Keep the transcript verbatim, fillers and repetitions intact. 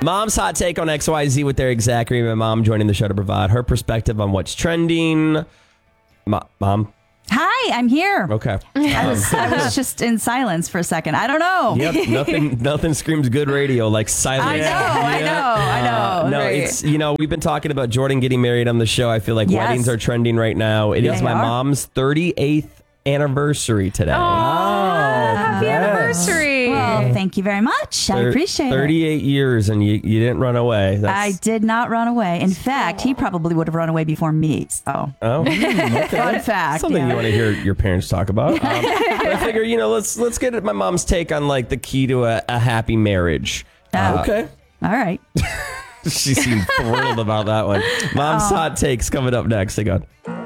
Mom's hot take on X Y Z with Eric Zachary. My mom joining the show to provide her perspective on what's trending. Ma- Mom? Hi, I'm here. Okay. I was, I was just in silence for a second. I don't know. Yep, nothing nothing screams good radio like silence. I know, I know, I know. Uh, no, Right. it's, you know, we've been talking about Jordan getting married on the show. I feel like Yes. weddings are trending right now. It is They my are. mom's thirty-eighth anniversary today. Happy anniversary. Well, thank you very much. I Thir- appreciate it. thirty-eight years and you, you didn't run away. I That's, did not run away. In fact, he probably would have run away before me. So, oh, fun fact. something yeah. you want to hear your parents talk about. Um, but I figure, you know, let's let's get at my mom's take on like the key to a, a happy marriage. Oh. Okay. All right. She seemed thrilled about that one. Mom's hot takes coming up next. Hang on.